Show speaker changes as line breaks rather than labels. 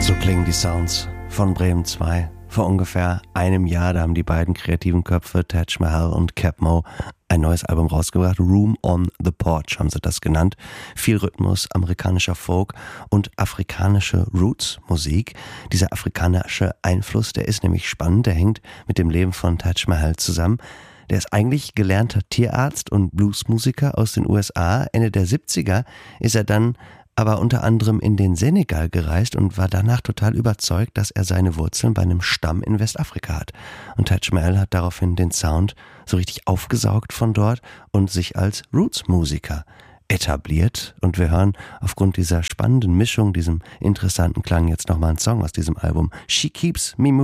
So klingen die Sounds von Bremen 2. Vor ungefähr einem Jahr, da haben die beiden kreativen Köpfe, Taj Mahal und Cap Mo, ein neues Album rausgebracht. Room on the Porch haben sie das genannt. Viel Rhythmus, amerikanischer Folk und afrikanische Roots-Musik. Dieser afrikanische Einfluss, der ist nämlich spannend, der hängt mit dem Leben von Taj Mahal zusammen. Der ist eigentlich gelernter Tierarzt und Bluesmusiker aus den USA. Ende der 70er ist er dann aber unter anderem in den Senegal gereist und war danach total überzeugt, dass er seine Wurzeln bei einem Stamm in Westafrika hat. Und Taj Mahal hat daraufhin den Sound so richtig aufgesaugt von dort und sich als Roots-Musiker etabliert. Und wir hören aufgrund dieser spannenden Mischung, diesem interessanten Klang jetzt nochmal einen Song aus diesem Album. She Keeps Me Moving.